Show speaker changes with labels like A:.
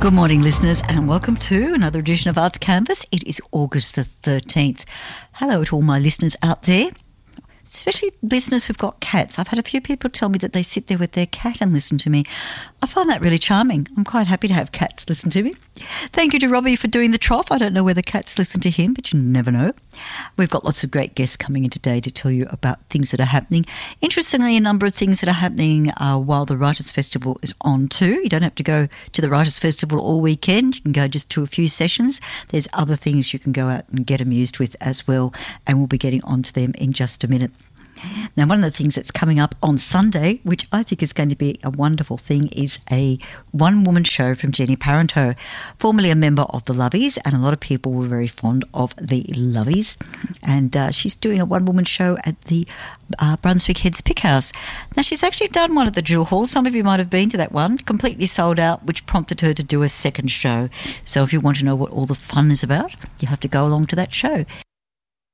A: Good morning, listeners, and welcome to another edition of Arts Canvas. It is August the 13th. Hello to all my listeners out there, especially listeners who've got cats. I've had a few people tell me that they sit there with their cat and listen to me. I find that really charming. I'm quite happy to have cats listen to me. Thank you to Robbie for doing the trough. I don't know whether cats listen to him, but you never know. We've got lots of great guests coming in today to tell you about things that are happening. Interestingly, a number of things that are happening while the Writers' Festival is on too. You don't have to go to the Writers' Festival all weekend. You can go just to a few sessions. There's other things you can go out and get amused with as well, and we'll be getting onto them in just a minute. Now, one of the things that's coming up on Sunday, which I think is going to be a wonderful thing, is a one-woman show from Jenny Parenteau, formerly a member of the Lovies, and a lot of people were very fond of the Lovies. And she's doing a one-woman show at the Brunswick Heads Pick House. Now, she's actually done one at the Jewel Hall. Some of you might have been to that one, completely sold out, which prompted her to do a second show. So if you want to know what all the fun is about, you have to go along to that show.